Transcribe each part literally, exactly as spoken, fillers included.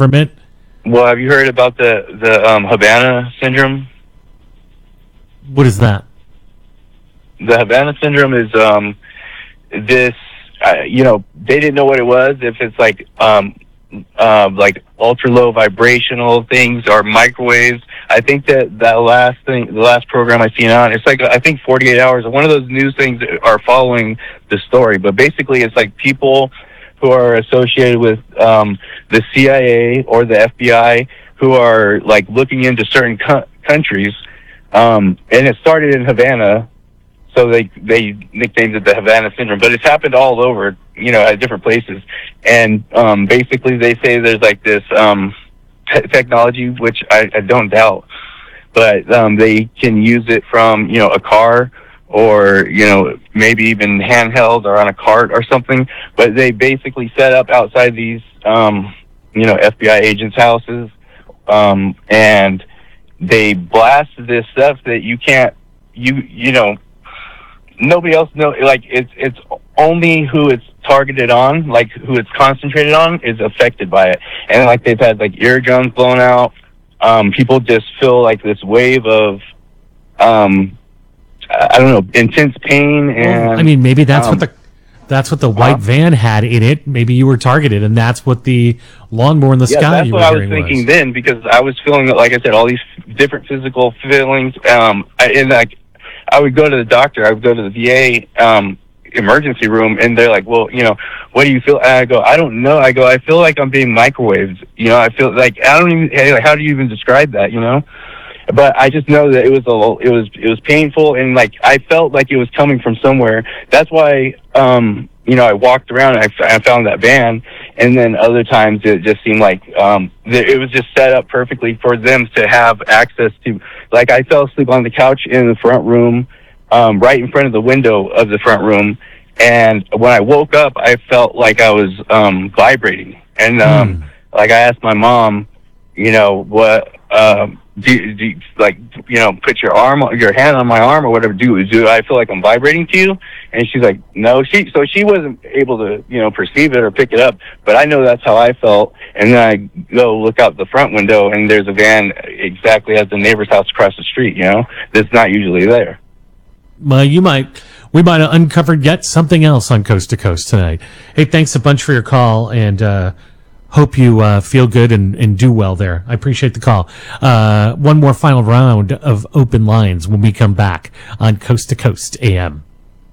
government. Well, have you heard about the, the um, Havana syndrome? What is that? The Havana syndrome is um, this, uh, you know, they didn't know what it was, if it's like um, uh, like ultra-low vibrational things or microwaves. I think that that last thing, the last program I seen on, it's like, I think forty-eight hours, one of those news things are following the story. But basically, it's like people who are associated with um, the C I A or the F B I who are like looking into certain co- countries. Um, and it started in Havana, so they they nicknamed it the Havana syndrome. But it's happened all over, you know, at different places. And um, basically, they say there's like this um, te- technology, which I, I don't doubt, but um, they can use it from, you know, a car or, you know, maybe even handheld or on a cart or something. But they basically set up outside these, um, you know, F B I agents' houses, um, and they blast this stuff that you can't, you you know, nobody else know. Like it's it's only who it's targeted on, like who it's concentrated on, is affected by it. And like they've had like eardrums blown out. Um, people just feel like this wave of, um, I don't know, intense pain. And well, I mean, maybe that's um, what the that's what the white uh, van had in it. Maybe you were targeted, and that's what the lawnmower in the yeah, sky. That's you what were I was thinking was. then, because I was feeling, like I said, all these different physical feelings. Um, I, and like I would go to the doctor, I would go to the V A um, emergency room, and they're like, "Well, you know, what do you feel?" And I go, "I don't know." I go, "I feel like I'm being microwaved." You know, I feel like I don't even. Hey, like, how do you even describe that? You know. But I just know that it was a, it was, it was painful, and like I felt like it was coming from somewhere. That's why, um, you know, I walked around and I, I found that van, and then other times it just seemed like um, th- it was just set up perfectly for them to have access to. Like I fell asleep on the couch in the front room, um, right in front of the window of the front room, and when I woke up, I felt like I was um, vibrating, and um, mm. like I asked my mom, you know, what. Um, Do, do like, you know, put your arm, your hand on my arm or whatever. Do do I feel like I'm vibrating to you? And she's like, no. She so she wasn't able to, you know, perceive it or pick it up. But I know that's how I felt. And then I go look out the front window, and there's a van exactly as the neighbor's house across the street. You know, that's not usually there. Well, you might, we might have uncovered yet something else on Coast to Coast tonight. Hey, thanks a bunch for your call, and uh, hope you uh, feel good and, and do well there. I appreciate the call. Uh, one more final round of open lines when we come back on Coast to Coast A M.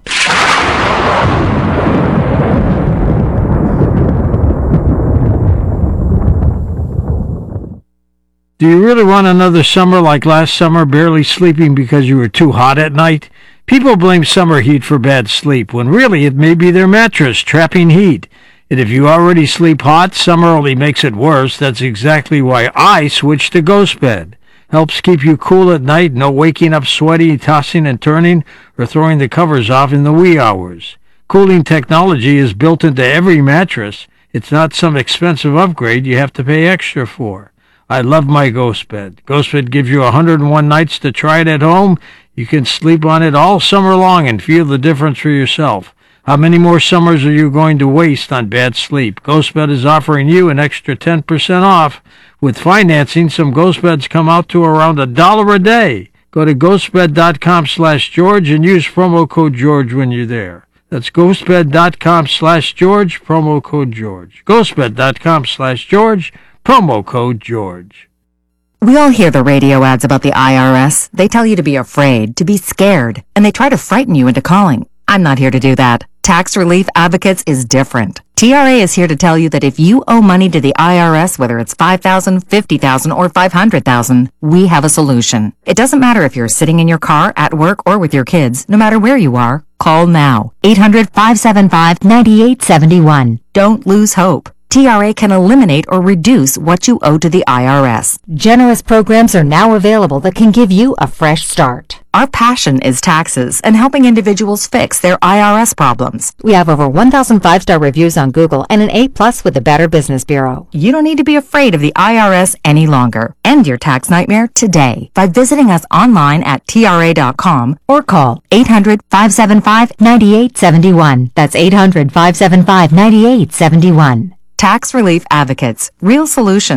Do you really want another summer like last summer, barely sleeping because you were too hot at night? People blame summer heat for bad sleep, when really it may be their mattress trapping heat. And if you already sleep hot, summer only makes it worse. That's exactly why I switched to Ghost Bed. Helps keep you cool at night, no waking up sweaty, tossing and turning, or throwing the covers off in the wee hours. Cooling technology is built into every mattress. It's not some expensive upgrade you have to pay extra for. I love my Ghost Bed. Ghost Bed gives you one hundred one nights to try it at home. You can sleep on it all summer long and feel the difference for yourself. How many more summers are you going to waste on bad sleep? GhostBed is offering you an extra ten percent off. With financing, some GhostBeds come out to around a dollar a day. Go to ghostbed.com slash George and use promo code George when you're there. That's ghostbed.com slash George, promo code George. ghostbed.com slash George, promo code George. We all hear the radio ads about the I R S. They tell you to be afraid, to be scared, and they try to frighten you into calling. I'm not here to do that. Tax Relief Advocates is different. T R A is here to tell you that if you owe money to the I R S, whether it's five thousand dollars, fifty thousand dollars, or five hundred thousand dollars, we have a solution. It doesn't matter if you're sitting in your car, at work, or with your kids. No matter where you are, call now. eight hundred, five seven five, nine eight seven one. Don't lose hope. T R A can eliminate or reduce what you owe to the I R S. Generous programs are now available that can give you a fresh start. Our passion is taxes and helping individuals fix their I R S problems. We have over one thousand five-star reviews on Google and an A plus with the Better Business Bureau. You don't need to be afraid of the I R S any longer. End your tax nightmare today by visiting us online at T R A dot com or call eight hundred, five seven five, nine eight seven one. That's eight hundred, five seven five, nine eight seven one. Tax Relief Advocates. Real solutions.